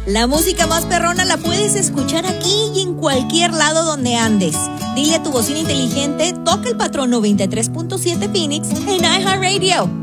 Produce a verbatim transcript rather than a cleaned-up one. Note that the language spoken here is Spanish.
La música más perrona la puedes escuchar aquí y en cualquier lado donde andes. Dile a tu bocina inteligente, toca el patrón noventa y tres punto siete Phoenix en iHeartRadio.